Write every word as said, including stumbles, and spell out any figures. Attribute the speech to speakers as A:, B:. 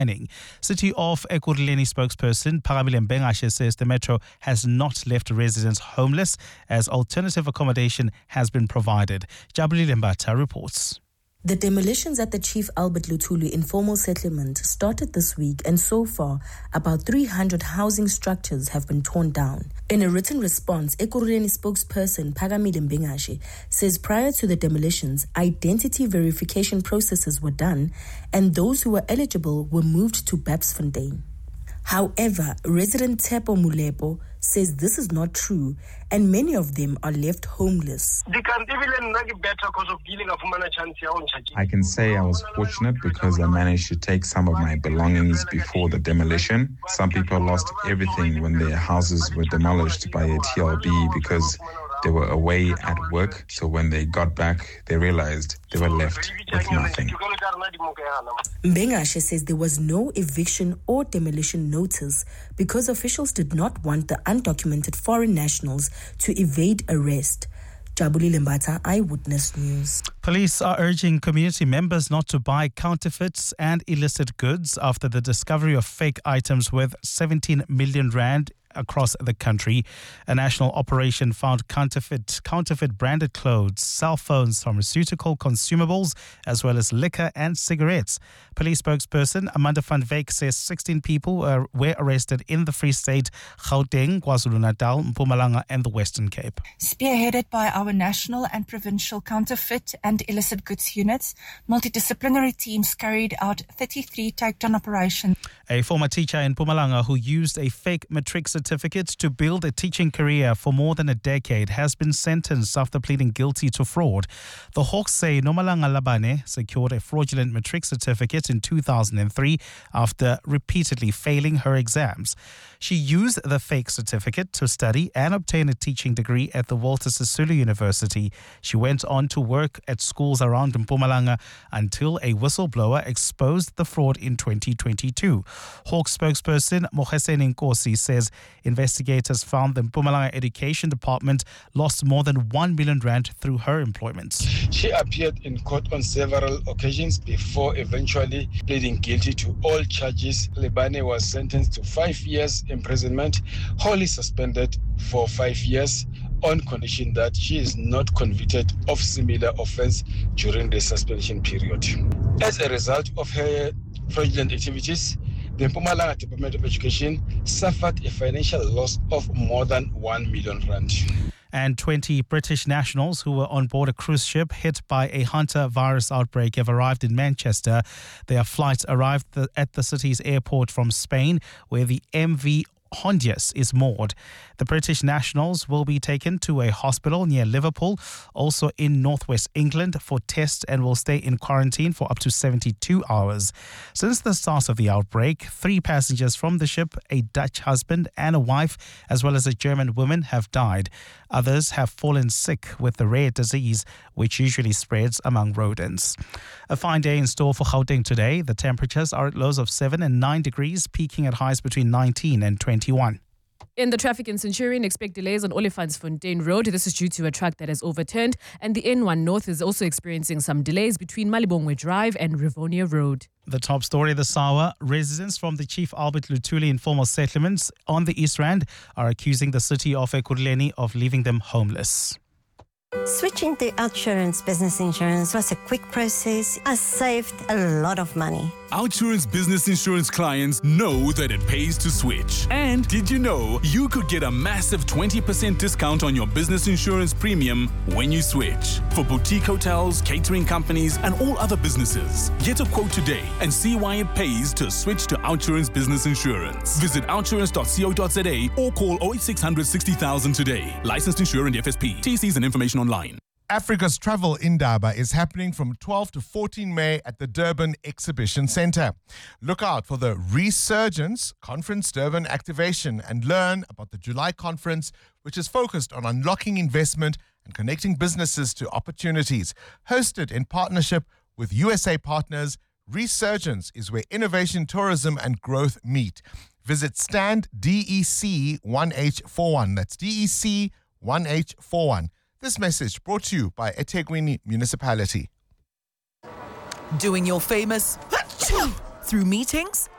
A: City of Ekurhuleni spokesperson Phakamile Mbengashe says the metro has not left residents homeless as alternative accommodation has been provided. Jabulile Mbata reports.
B: The demolitions at the Chief Albert Luthuli informal settlement started this week, and so far, about three hundred housing structures have been torn down. In a written response, Ekurhuleni spokesperson Phakamile Mbengashe says prior to the demolitions, identity verification processes were done and those who were eligible were moved to Babsfontein. However, resident Tepo Mulepo says this is not true and many of them are left homeless.
C: I can say I was fortunate because I managed to take some of my belongings before the demolition. Some people lost everything when their houses were demolished by a T L B because they were away at work. So when they got back, they realized they were left with nothing.
B: Mbengashe says there was no eviction or demolition notice because officials did not want the undocumented foreign nationals to evade arrest. Jabulile Mbata, Eyewitness News.
A: Police are urging community members not to buy counterfeits and illicit goods after the discovery of fake items worth seventeen million rand across the country. A national operation found counterfeit counterfeit branded clothes, cell phones, pharmaceutical consumables, as well as liquor and cigarettes. Police spokesperson Amanda van Wyk says sixteen people uh, were arrested in the Free State, Gauteng, KwaZulu-Natal, Mpumalanga and the Western Cape.
D: Spearheaded by our national and provincial counterfeit and illicit goods units, multidisciplinary teams carried out thirty-three takedown operations.
A: A former teacher in Mpumalanga who used a fake matric certificate to build a teaching career for more than a decade has been sentenced after pleading guilty to fraud. The Hawks say Nomalanga Labane secured a fraudulent matric certificate in two thousand three after repeatedly failing her exams. She used the fake certificate to study and obtain a teaching degree at the Walter Sisulu University. She went on to work at schools around Mpumalanga until a whistleblower exposed the fraud in twenty twenty-two. Hawks spokesperson Moheseni Nkosi says investigators found the Mpumalanga Education Department lost more than one million rand through her employment.
E: She appeared in court on several occasions before eventually pleading guilty to all charges. Lebane was sentenced to five years imprisonment, wholly suspended for five years on condition that she is not convicted of similar offense during the suspension period. As a result of her fraudulent activities, the Mpumalanga Department of Education suffered a financial loss of more than one million rand.
A: And twenty British nationals who were on board a cruise ship hit by a Hunter virus outbreak have arrived in Manchester. Their flights arrived at the city's airport from Spain, where the M V Hondius is moored. The British nationals will be taken to a hospital near Liverpool, also in northwest England, for tests and will stay in quarantine for up to seventy-two hours. Since the start of the outbreak, three passengers from the ship, a Dutch husband and a wife, as well as a German woman, have died. Others have fallen sick with the rare disease, which usually spreads among rodents. A fine day in store for Gauteng today. The temperatures are at lows of seven and nine degrees, peaking at highs between nineteen and twenty-one.
F: In the traffic in Centurion, expect delays on Olifantsfontein Road. This is due to a truck that has overturned. And the N one North is also experiencing some delays between Malibongwe Drive and Rivonia Road.
A: The top story this hour, residents from the Chief Albert Luthuli informal settlements on the East Rand are accusing the city of Ekurhuleni of leaving them homeless.
G: Switching to OUTsurance Business Insurance was a quick process. I saved a lot of money.
H: OUTsurance Business Insurance clients know that it pays to switch. And did you know you could get a massive twenty percent discount on your business insurance premium when you switch? For boutique hotels, catering companies, and all other businesses. Get a quote today and see why it pays to switch to OUTsurance Business Insurance. Visit outsurance dot co dot za or call oh eight six hundred sixty thousand today. Licensed insurer and F S P. T Cs and information online.
I: Africa's Travel Indaba is happening from twelfth to fourteenth May at the Durban Exhibition Centre. Look out for the Resurgence Conference Durban activation and learn about the July conference, which is focused on unlocking investment and connecting businesses to opportunities. Hosted in partnership with U S A partners, Resurgence is where innovation, tourism and growth meet. Visit stand D E C one H four one. That's D E C one H four one. This message brought to you by eThekwini Municipality.
J: Doing your famous Through meetings,